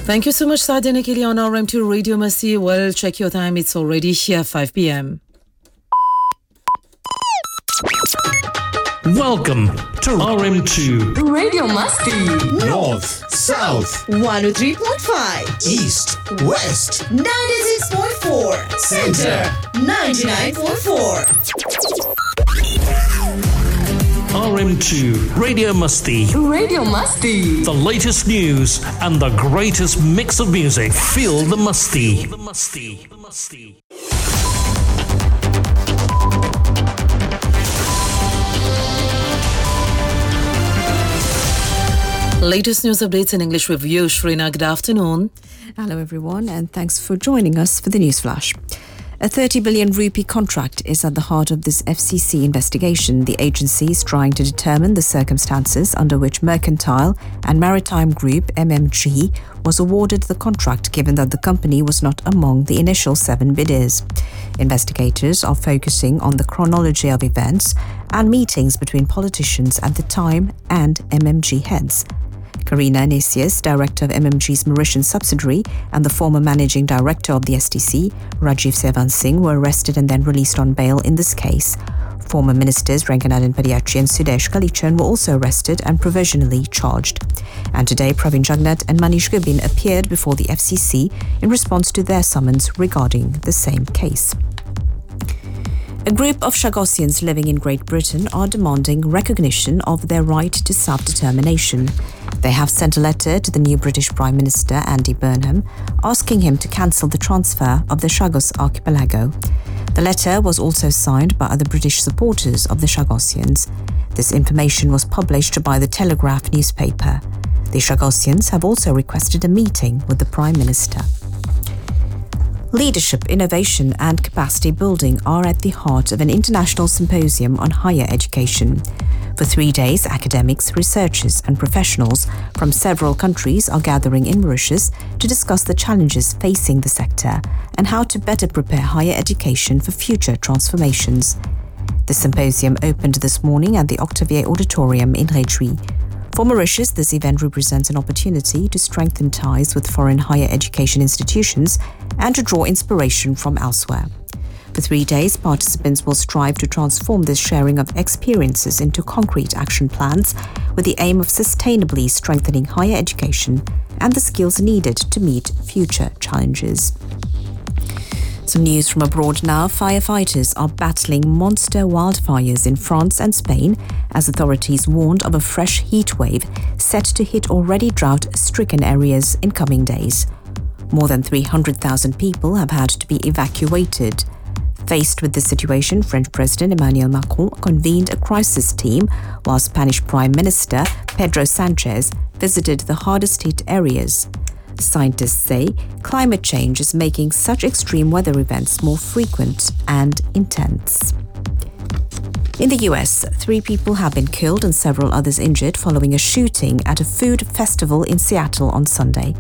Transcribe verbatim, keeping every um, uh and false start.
Thank you so much, Sadia Nikili on R M two Radio Masti. Well, check your time. It's already here, five p.m. Welcome to R M two Radio Masti. North, South, one oh three point five. East, West, ninety-six point four. Center, ninety-nine point four. R M two Radio Masti. Radio Masti. The latest news and the greatest mix of music. Feel the Masti. The Masti. The Masti. Latest news updates in English with you, Shrina. Good afternoon. Hello everyone, and thanks for joining us for the news flash. A thirty billion rupee contract is at the heart of this F C C investigation. The agency is trying to determine the circumstances under which Mercantile and Maritime Group M M G was awarded the contract, given that the company was not among the initial seven bidders. Investigators are focusing on the chronology of events and meetings between politicians at the time and M M G heads. Karina Anesius, director of M M G's Mauritian subsidiary, and the former managing director of the S T C, Rajiv Sevan Singh, were arrested and then released on bail in this case. Former ministers Ranganathan Padiachi and Sudesh Kalichan were also arrested and provisionally charged. And today, Praveen Jagnat and Manish Gobin appeared before the F C C in response to their summons regarding the same case. A group of Chagossians living in Great Britain are demanding recognition of their right to self-determination. They have sent a letter to the new British Prime Minister Andy Burnham asking him to cancel the transfer of the Chagos archipelago. The letter was also signed by other British supporters of the Chagossians. This information was published by the Telegraph newspaper. The Chagossians have also requested a meeting with the Prime Minister. Leadership, innovation and capacity building are at the heart of an international symposium on higher education. For three days, academics, researchers and professionals from several countries are gathering in Mauritius to discuss the challenges facing the sector and how to better prepare higher education for future transformations. The symposium opened this morning at the Octavier Auditorium in Réjouis. For Mauritius, this event represents an opportunity to strengthen ties with foreign higher education institutions and to draw inspiration from elsewhere. For three days, participants will strive to transform this sharing of experiences into concrete action plans with the aim of sustainably strengthening higher education and the skills needed to meet future challenges. Some news from abroad now. Firefighters are battling monster wildfires in France and Spain as authorities warned of a fresh heat wave set to hit already drought-stricken areas in coming days. More than three hundred thousand people have had to be evacuated. Faced with this situation, French President Emmanuel Macron convened a crisis team, while Spanish Prime Minister Pedro Sanchez visited the hardest-hit areas. Scientists say climate change is making such extreme weather events more frequent and intense. In the U S, three people have been killed and several others injured following a shooting at a food festival in Seattle on Sunday.